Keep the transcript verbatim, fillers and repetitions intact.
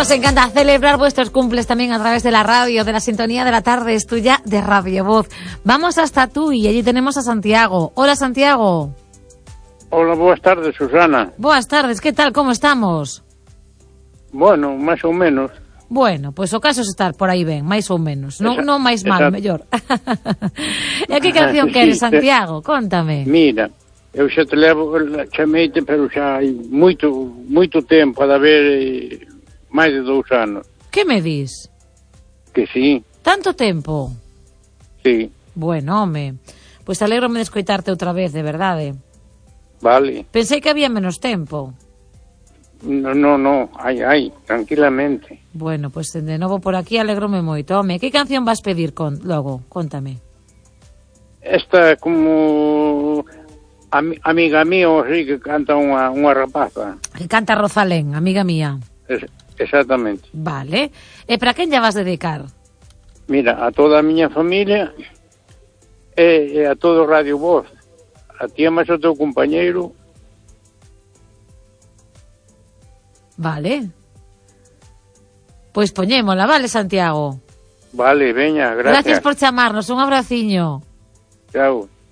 Nos encanta celebrar vuestros cumples también a través de la radio, de la sintonía de la tarde, es tuya de Radio Voz. Vamos hasta tú y allí tenemos a Santiago. Hola, Santiago. Hola, boas tardes, Susana. Boas tardes, ¿qué tal? ¿Cómo estamos? Bueno, máis ou menos. Bueno, pois o caso é estar por aí ben, máis ou menos. Non, Esa, non máis mal, exacto. mellor. E que canción Sí, queres, te- Santiago? Contame. Mira, eu xa te levo, chameite, pero xa hai moito, moito tempo, a de haber eh, máis de dous anos. Que me dis? Que sí, Tanto tempo? sí, Bueno, home, pois alégrome de escoitarte outra vez, de verdade. vale. Pensei que había menos tempo. No, no, no, hai, hai, tranquilamente. Bueno, pois de novo por aquí alégrome moito. Home, que canción vas pedir con logo? Contame. Esta como ami, amiga mía ou así que canta unha, unha rapaza. Que canta Rosalén, amiga mía. Es, exactamente. Vale. E para quen lla vas dedicar? Mira, a toda a miña familia e, e a todo Radio Voz. A ti e máis o teu compañeiro. Vale. Pois poñémola, vale, Santiago? Vale, veña, Gracias gracias. por chamarnos, un abraciño. Chao.